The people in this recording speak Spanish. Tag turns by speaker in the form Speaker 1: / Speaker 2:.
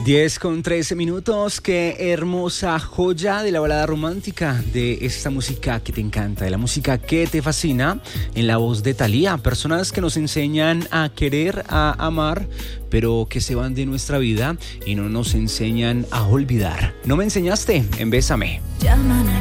Speaker 1: 10:13. Qué hermosa joya de la balada romántica, de esta música que te encanta, de la música que te fascina, en la voz de Thalía. Personas que nos enseñan a querer, a amar, pero que se van de nuestra vida y no nos enseñan a olvidar. ¿No me enseñaste? En Bésame.
Speaker 2: Llaman